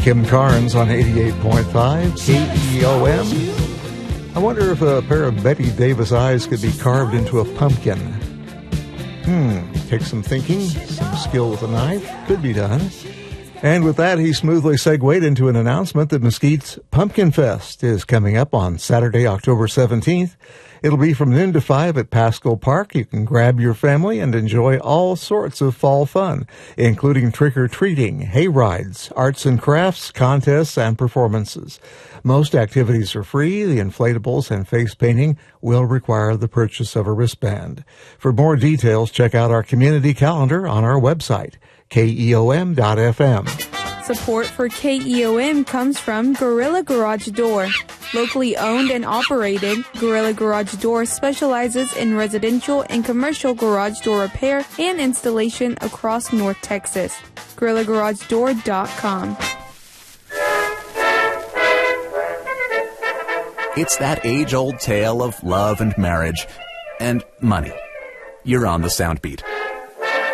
Kim Carnes on 88.5 KEOM. I wonder if a pair of Betty Davis eyes could be carved into a pumpkin. Take some thinking, some skill with a knife. Could be done. And with that, he smoothly segued into an announcement that Mesquite's Pumpkin Fest is coming up on Saturday, October 17th. It'll be from noon to 5 at Pascal Park. You can grab your family and enjoy all sorts of fall fun, including trick-or-treating, hay rides, arts and crafts, contests, and performances. Most activities are free. The inflatables and face painting will require the purchase of a wristband. For more details, check out our community calendar on our website, KEOM.FM. Support for KEOM comes from Gorilla Garage Door. Locally owned and operated, Gorilla Garage Door specializes in residential and commercial garage door repair and installation across North Texas. GorillaGarageDoor.com. It's that age-old tale of love and marriage and money. You're on the Soundbeat.